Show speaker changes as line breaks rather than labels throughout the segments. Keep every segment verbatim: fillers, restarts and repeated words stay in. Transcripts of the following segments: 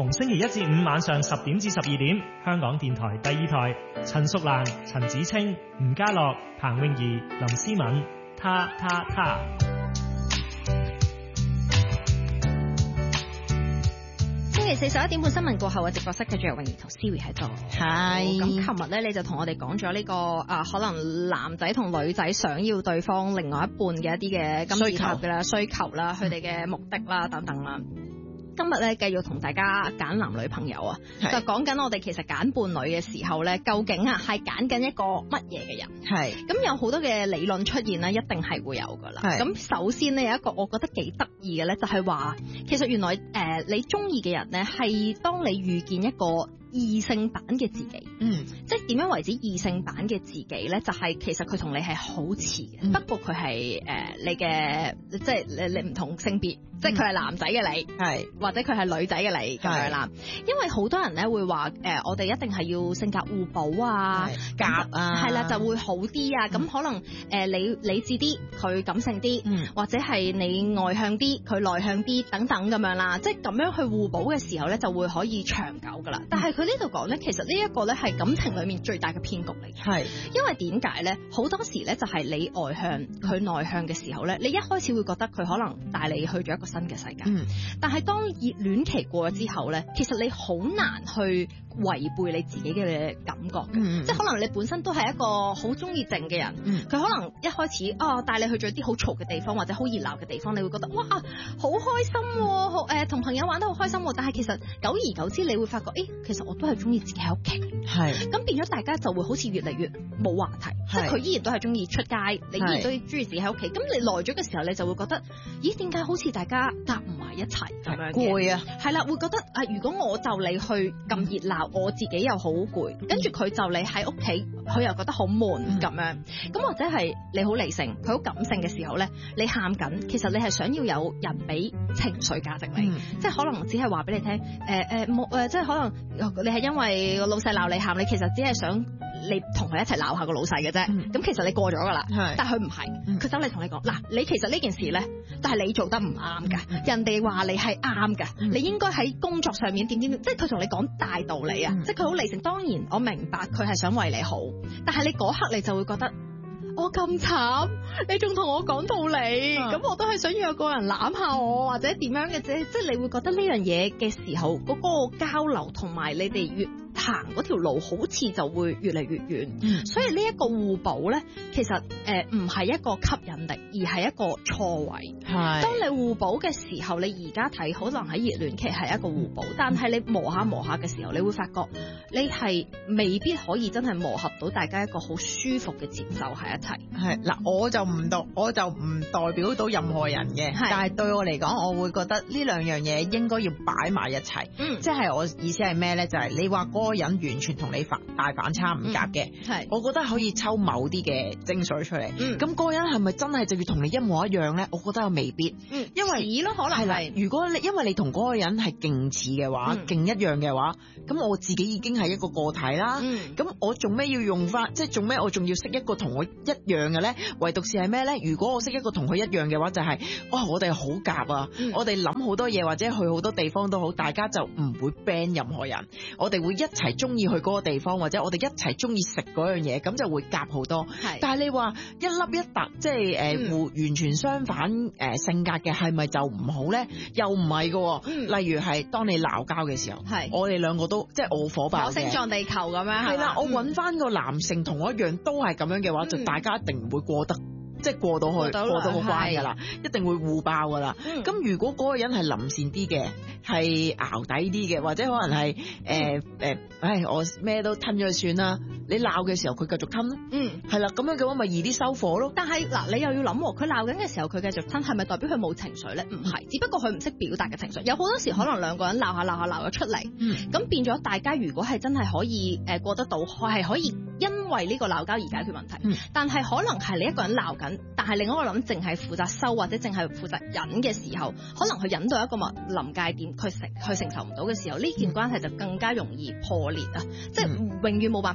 逢星期一至五晚上十點至十二點，香港電台第二台，陳淑蘭、陳子清、吳家樂、彭詠儀、林思敏，他他他。
星期四十一點半新聞過後嘅直播室嘅仲有泳兒同 Siri 喺度。
係。
咁琴日咧你就同我哋講咗呢個啊，可能男仔同女仔想要對方另外一半嘅一啲嘅金字塔嘅啦需求啦，佢哋嘅目的啦等等啦。今日咧繼續同大家揀男女朋友啊，就講緊我哋其實揀伴侶嘅時候咧，究竟啊係揀緊一個乜嘢嘅人？係咁有好多嘅理論出現咧，一定係會有噶啦。咁首先咧有一個我覺得幾得意嘅咧，就係話其實原來誒、呃、你中意嘅人咧係當你遇見一個異性版嘅自己，嗯，即係點樣為止異性版嘅自己咧？就係、是、其實佢同你係好似嘅，嗯、不過佢係誒你嘅，即係你你唔同性別，嗯、即係佢係男仔嘅你，係或者佢係女仔嘅你咁樣啦。因為好多人咧會話誒、呃，我哋一定係要性格互補啊，夾啊，係啦就會好啲啊。咁、嗯、可能誒、呃、你理智啲，佢感性啲，嗯、或者係你外向啲，佢內向啲等等咁樣啦。即係咁樣去互補嘅時候咧，就會可以長久噶啦。但係佢呢度講咧，其實呢一個咧係感情裏面最大嘅騙局嚟嘅。係，因為點解咧？好多時咧就係你外向，佢內向嘅時候咧，你一開始會覺得佢可能帶你去咗一個新嘅世界。嗯。但係當熱戀期過咗之後咧，其實你好難去違背你自己嘅感覺嘅。嗯。即係可能你本身都係一個好中意靜嘅人。嗯。佢可能一開始啊帶你去咗啲好嘈嘅地方或者好熱鬧嘅地方，你會覺得哇好開心，好誒同朋友玩得好開心。但係其實久而久之，你會發覺誒，其實我都係中意自己喺屋企，係咁變咗大家就會好似越嚟越冇話題，即係佢依然都係中意出街，你依然都中意自己喺屋企。咁你耐咗嘅時候，你就會覺得，咦？點解好似大家夾唔埋一齊咁樣嘅？攰啊，係啦，會覺得啊，如果我就你去咁熱鬧，我自己又好攰，跟住佢就你喺屋企，佢又覺得好悶咁樣。咁或者係你好理性，佢好感性嘅時候咧，你喊緊，其實你係想要有人俾情緒價值你，嗯、即係可能只係話俾你聽，誒誒冇誒，即係可能你係因為個老細鬧你喊，你其實只係想你同佢一齊鬧下個老細嘅啫。咁、嗯、其實你過咗噶啦，但係佢唔係，佢走嚟同你講嗱，你其實呢件事咧，但係你做得唔啱噶，嗯、人哋話你係啱噶，嗯、你應該喺工作上面點點點，即係佢同你講大道理啊，嗯、即係佢好理性。當然我明白佢係想為你好，但係你嗰刻你就會覺得。我咁慘，你仲同我講道理，咁、嗯、我都係想要有個人攬下我，或者點樣嘅啫，即係你會覺得呢樣嘢嘅時候，嗰、嗰個交流同埋你哋越行嗰條路，好似就會越嚟越遠。嗯、所以呢一個互補咧，其實誒唔係一個吸引力，而係一個錯位。係，當你互補嘅時候，你而家睇可能喺熱戀期係一個互補，但係你磨下磨下嘅時候，你會發覺你係未必可以真係磨合到大家一個好舒服嘅節奏喺一齊。
係嗱，我就唔代我就唔代表到任何人嘅，但係對我嚟講，我會覺得呢兩樣嘢應該要擺埋一齊。嗯，即係我意思係咩咧？就係、是、你話嗰個人完全同你反大反差唔夾嘅，係、嗯，我覺得可以抽某啲嘅精髓出嚟。嗯，咁嗰個人係咪真係就要同你一模一樣咧？我覺得又未必。嗯，因為似咯，可能係啦。如果你因為你同嗰個人係勁似嘅話，勁、嗯、一樣嘅話，咁我自己已經係一個個體啦。嗯，咁我做咩要用翻？即係做咩我仲要識一個同我一樣嘅咧？唯獨是係咩咧？如果我識一個同佢一樣嘅話，就係、是、哇，我哋好夾啊！嗯、我哋諗好多嘢，或者去好多地方都好，大家就唔會 ban 任何人。我哋會一齊中意去嗰個地方，或者我哋一齊中意食嗰樣嘢，咁就會夾好多。係，但係你話一粒一突，即係誒互完全相反誒、呃、性格嘅，係咪就唔好咧？又唔係嘅。嗯、例如係當你鬧交嘅時候，係我哋兩個都即係我火爆嘅，火星撞地球咁樣係啦。我揾翻個男性同我一樣都係咁樣嘅話，嗯、就大家一定唔會過得。即係過到去，過到，過到個關㗎啦，一定會互爆㗎啦。咁、嗯、如果嗰個人係臨善啲嘅，係淆底啲嘅，或者可能係誒誒，唉，我咩都吞咗佢算啦。你鬧嘅時候，佢繼續吞咯。嗯，係啦，咁樣嘅話咪易啲收火咯。但係嗱，你又要諗喎，佢鬧緊嘅時候，佢繼續吞，係咪代表佢冇情緒咧？唔係，只不過佢唔識表達嘅情緒。有好多時可能兩個人鬧下鬧下鬧咗出嚟，咁、嗯、變咗大家如果係真係可以誒、呃、過得到，係可以因為呢個鬧交而解決問題。嗯、但係可能係你一個人鬧緊。但係另外一個諗，淨係負責收或者淨係負責忍嘅時候，可能佢忍到一個臨界點，佢承佢承受唔到嘅時候，呢件關係就更加容易破裂啊！嗯、即係永遠冇辦法解決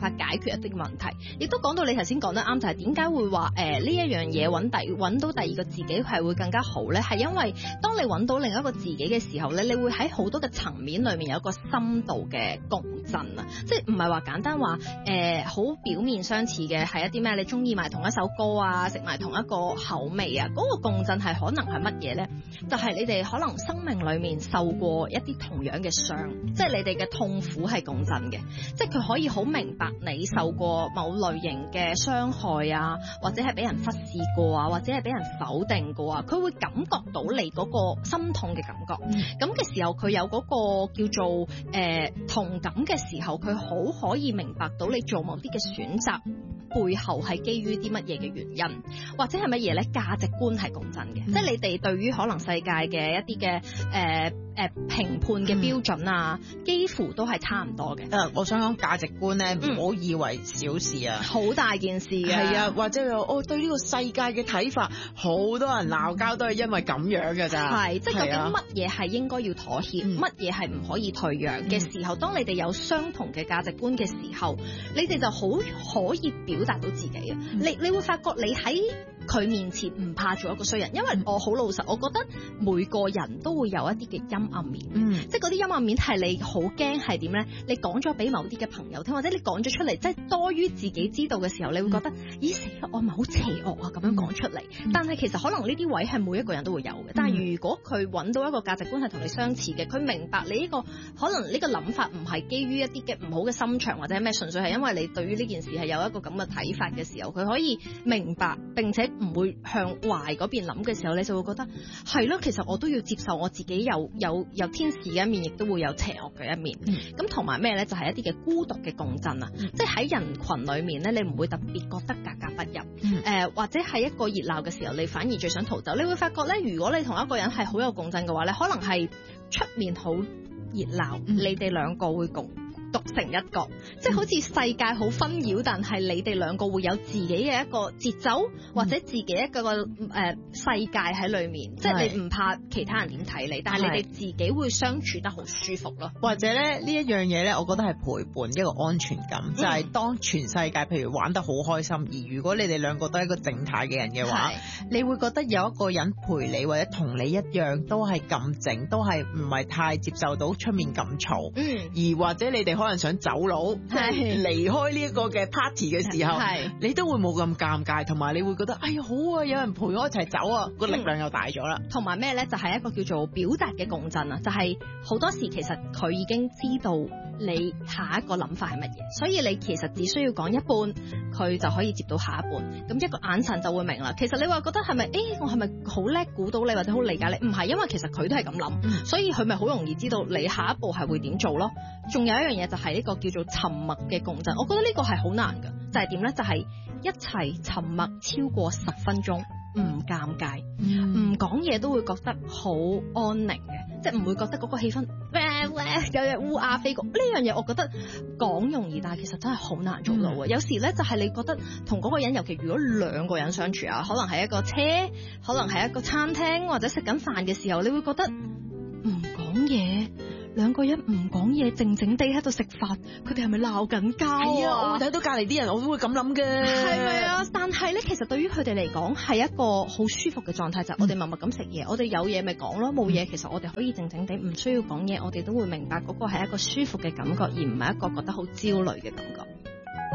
決一啲嘅問題。亦都講到你頭先講得啱，就係點解會話誒呢一樣嘢揾第揾到第二個自己係會更加好咧？係因為當你揾到另一個自己嘅時候咧，你會喺好多嘅層面裏面有一個深度嘅共振啊！即係唔係話簡單話誒好表面相似嘅係一啲咩？你中意埋同一首歌啊，食埋同一個口味啊，嗰、那個共振係可能係乜嘢咧？就係、是、你哋可能生命裏面受過一啲同樣嘅傷，即係你哋嘅痛苦係共振嘅，即係佢可以好明白你受過某類型嘅傷害啊，或者係俾人忽視過啊，或者係俾人否定過啊，佢會感覺到你嗰個心痛嘅感覺。咁嘅、嗯、時候，佢有嗰個叫做誒、呃、同感嘅時候，佢好可以明白到你做某啲嘅選擇背後係基於啲乜嘢嘅原因，或者係乜嘢咧？價值觀係共振嘅，嗯、即係你哋對於可能世界嘅一啲嘅誒誒評判嘅標準啊，嗯、幾乎都係差唔多嘅。誒、
呃，我想講價值觀咧，唔好、嗯、以為小事啊，
好大件事嘅。係啊，
或者我對呢個世界嘅睇法，好多人鬧交都係因為咁樣嘅咋。係，
即係究竟乜嘢係應該要妥協，乜嘢係唔可以退讓嘅、嗯、時候，當你哋有相同嘅價值觀嘅時候，你哋就好可以表達到自己啊！嗯、你你會發覺你喺佢面前唔怕做一個衰人，因為我好老實，我覺得每個人都會有一啲嘅陰暗面，嗯、即係嗰啲陰暗面係你好驚係點咧？你講咗俾某啲嘅朋友聽，或者你講咗出嚟，即係多於自己知道嘅時候，你會覺得、嗯、咦死啦，我咪好邪惡啊咁樣講出嚟。嗯、但係其實可能呢啲位係每一個人都會有嘅。嗯、但係如果佢揾到一個價值觀係同你相似嘅，佢明白你呢、呢個可能呢個諗法唔係基於一啲嘅唔好嘅心腸或者咩，純粹係因為你對於呢件事係有一個咁嘅睇法嘅時候，佢可以明白並且唔會向壞嗰邊諗嘅時候，你就會覺得係咯，其實我都要接受我自己有有有天使嘅一面，亦都會有邪惡嘅一面。咁同埋咩咧？就係、是、一啲嘅孤獨嘅共振啊！嗯、即係喺人群裏面咧，你唔會特別覺得格格不入。誒、嗯呃，或者係一個熱鬧嘅時候，你反而最想逃走。你會發覺咧，如果你同一個人係好有共振嘅話咧，可能係出面好熱鬧，嗯、你哋兩個會共獨成一角，即係好似世界好紛擾，但係你哋兩個會有自己嘅一個節奏，嗯、或者自己一個個誒、呃、世界喺裏面，是即係你唔怕其他人點睇你，但係你哋自己會相處得好舒服咯。
或者咧呢一樣嘢咧，我覺得係陪伴一個安全感，嗯、就係當全世界譬如玩得好開心，而如果你哋兩個都係一個靜態嘅人嘅話，是你會覺得有一個人陪你或者同你一樣都係咁靜，都係唔係太接受到出面咁嘈，嗯、而或者你哋可能想走佬，係離開呢一個嘅 party 嘅時候，係你都會冇咁尷尬，同埋你會覺得哎呀好啊，有人陪我一齊走啊，個力量又大咗啦。
同埋咩咧？就係、是、一個叫做表達嘅共振啊！就係、是、好多時其實佢已經知道你下一個諗法係乜嘢，所以你其實只需要講一半，佢就可以接到下一半。咁一個眼神就會明啦。其實你話覺得係咪？誒、欸，我係咪好叻估到你或者好理解你？唔係，因為其實佢都係咁諗，嗯、所以佢咪好容易知道你下一步係會點做咯。仲有一樣嘢就係呢個叫做沉默嘅共振，我覺得呢個係好難㗎。就係點咧？就係、是、一齊沉默超過十分鐘，唔尷尬，唔講嘢都會覺得好安寧嘅，即係唔會覺得嗰個氣氛喂喂有隻烏鴉飛過。呢樣嘢我覺得講容易，但係其實真係好難做到嘅。嗯、有時咧就係你覺得同嗰個人，尤其如果兩個人相處啊，可能係一個車，可能係一個餐廳或者食緊飯嘅時候，你會覺得唔講嘢。兩個人唔講嘢，靜靜地喺度食飯，佢哋係咪鬧緊交啊？係啊，我睇到隔離啲人，我都會咁諗嘅。係咪啊？但係咧，其實對於佢哋嚟講係一個好舒服嘅狀態，就係、是、我哋默默咁食嘢，我哋有嘢咪講咯，冇嘢其實我哋可以靜靜地，唔需要講嘢，我哋都會明白嗰個係一個舒服嘅感覺，而唔係一個覺得好焦慮嘅感覺。